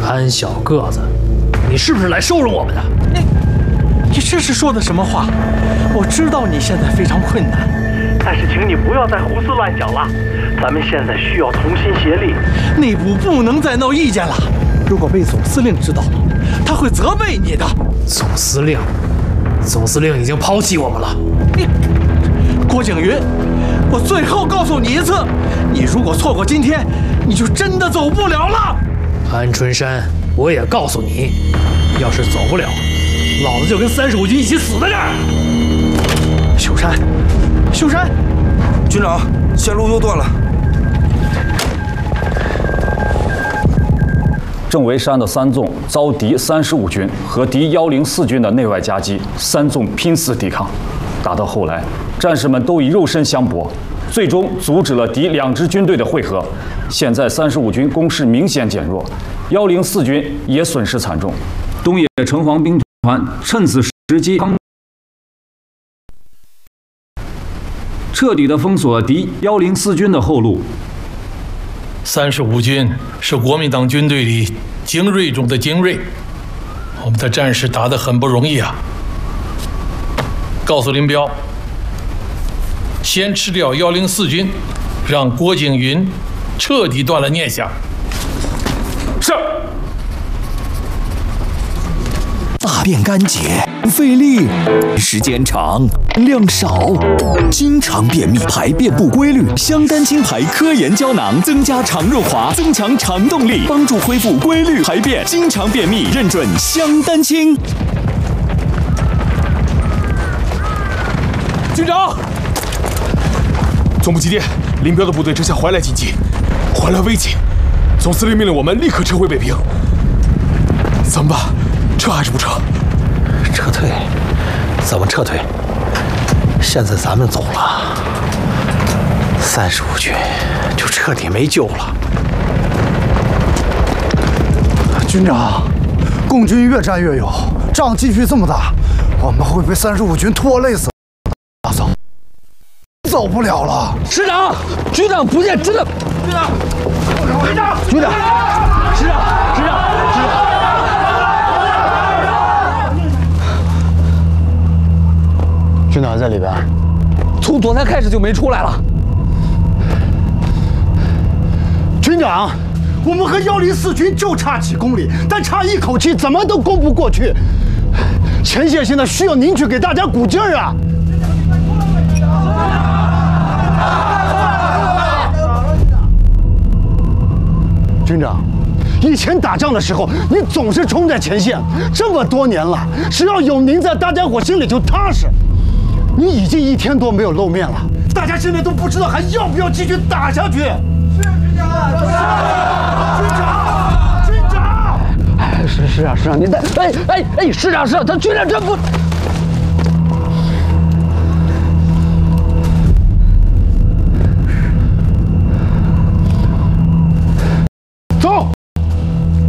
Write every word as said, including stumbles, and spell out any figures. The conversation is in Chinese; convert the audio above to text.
安小个子，你是不是来收容我们的？ 你，你这是说的什么话？我知道你现在非常困难，但是请你不要再胡思乱想了。咱们现在需要同心协力，内部不能再闹意见了。如果被总司令知道了，他会责备你的。 总司令，总司令已经抛弃我们了。 你，郭景云，我最后告诉你一次，你如果错过今天，你就真的走不了了。 安春山，我也告诉你，要是走不了，老子就跟三十五军一起死在这儿。 秀山，秀山， 军长，线路又断了。 正围山的三纵遭敌三十五军和敌幺零四军的内外夹击，三纵拼死抵抗，打到后来，战士们都以肉身相搏，最终阻止了敌两支军队的会合。现在三十五军攻势明显减弱，幺零四军也损失惨重。东野城隍兵团趁此时机，彻底的封锁敌幺零四军的后路。 三十五军是国民党军队里精锐中的精锐，我们的战士打得很不容易啊！告诉林彪，先吃掉幺零四军，让郭景云彻底断了念想。是。 大便干结，费力，时间长，量少，经常便秘，排便不规律。香丹清排科研胶囊增加肠润滑，增强肠动力，帮助恢复规律排便。经常便秘，认准香丹清。 军长，总部急电，林彪的部队正向怀来进击，怀来危急，总司令命令我们立刻撤回北平。怎么办？撤还是不撤？ 撤退？怎么撤退？现在咱们走了，三十五军就彻底没救了。 军长，共军越战越勇，仗继续这么打，我们会被三十五军拖累死。走，走不了了。 师长，局长不见，真的。局长，局长，局长，师长，师长，师长。 军长在里边， 从昨天开始就没出来了。 军长，我们和幺零四军就差几公里，但差一口气怎么都攻不过去。前线现在需要您去给大家鼓劲儿啊！军长，以前打仗的时候，你总是冲在前线，这么多年了，只要有您在，大家伙心里就踏实。你已经一天多没有露面了，大家现在都不知道还要不要继续打下去。是军长，是军长，军长。哎，是是啊是啊，您在，哎哎哎，师长师长，他军长真不。